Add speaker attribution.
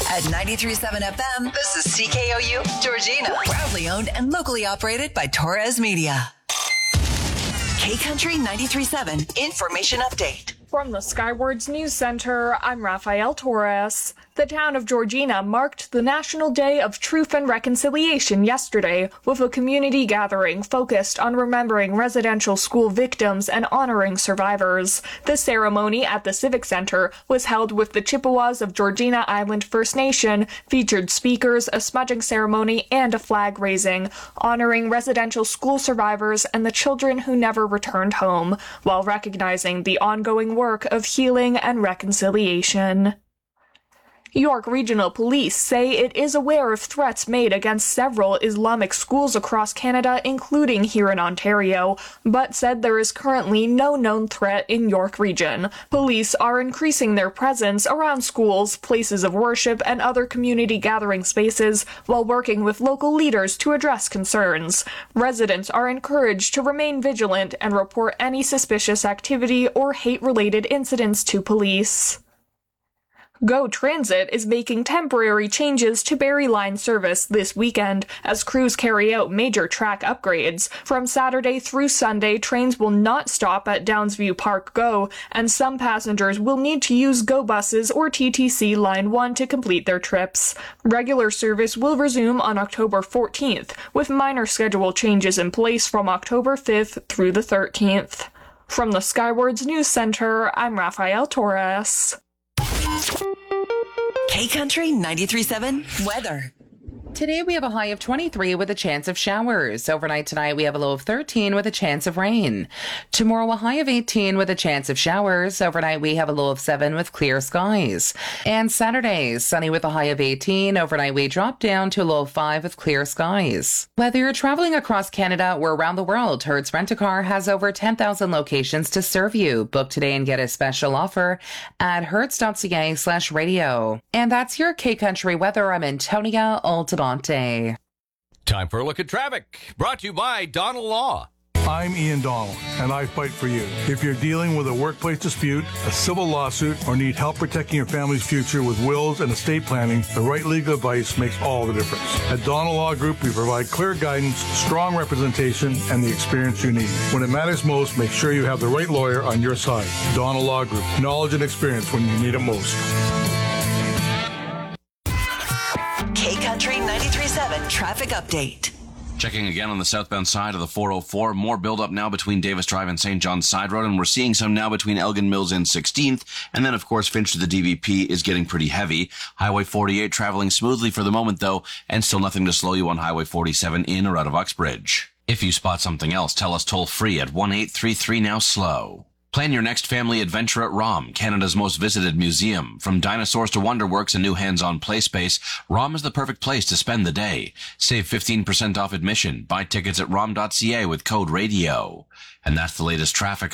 Speaker 1: At 93.7 FM, this is CKOU, Georgina. Proudly owned and locally operated by Torres Media. K-Country 93.7 Information Update.
Speaker 2: From the Skywards News Center, I'm Rafael Torres. The town of Georgina marked the National Day of Truth and Reconciliation yesterday with a community gathering focused on remembering residential school victims and honoring survivors. The ceremony at the Civic Center was held with the Chippewas of Georgina Island First Nation, featured speakers, a smudging ceremony, and a flag raising, honoring residential school survivors and the children who never returned home, while recognizing the ongoing work of healing and reconciliation. York Regional Police say it is aware of threats made against several Islamic schools across Canada, including here in Ontario, but said there is currently no known threat in York Region. Police are increasing their presence around schools, places of worship, and other community gathering spaces while working with local leaders to address concerns. Residents are encouraged to remain vigilant and report any suspicious activity or hate-related incidents to police. GO Transit is making temporary changes to Barrie Line service this weekend as crews carry out major track upgrades. From Saturday through Sunday, trains will not stop at Downsview Park GO, and some passengers will need to use GO buses or TTC Line 1 to complete their trips. Regular service will resume on October 14th, with minor schedule changes in place from October 5th through the 13th. From the Skywards News Center, I'm Rafael Torres.
Speaker 1: K-Country 93.7 weather.
Speaker 3: Today we have a high of 23 with a chance of showers. Overnight tonight we have a low of 13 with a chance of rain. Tomorrow a high of 18 with a chance of showers. Overnight we have a low of 7 with clear skies. And Saturday, sunny with a high of 18. Overnight we drop down to a low of 5 with clear skies. Whether you're traveling across Canada or around the world, Hertz Rent-A-Car has over 10,000 locations to serve you. Book today and get a special offer at hertz.ca/radio. And that's your K-Country weather. I'm Antonia Altabonte.
Speaker 4: Time for a look at traffic, brought to you by Donald Law.
Speaker 5: I'm Ian Donald, and I fight for you. If you're dealing with a workplace dispute, a civil lawsuit, or need help protecting your family's future with wills and estate planning, the right legal advice makes all the difference. At Donald Law Group, we provide clear guidance, strong representation, and the experience you need. When it matters most, make sure you have the right lawyer on your side. Donald Law Group, knowledge and experience when you need it most.
Speaker 1: K-Country 93.7 traffic update.
Speaker 6: Checking again on the southbound side of the 404. More buildup now between Davis Drive and St. John's Side Road, and we're seeing some now between Elgin Mills and 16th. And then, of course, Finch to the DVP is getting pretty heavy. Highway 48 traveling smoothly for the moment, though, and still nothing to slow you on Highway 47 in or out of Uxbridge. If you spot something else, tell us toll-free at 1-833-NOW-SLOW. Plan your next family adventure at ROM, Canada's most visited museum. From dinosaurs to Wonderworks and new hands-on play space, ROM is the perfect place to spend the day. Save 15% off admission. Buy tickets at rom.ca with code RADIO. And that's the latest traffic.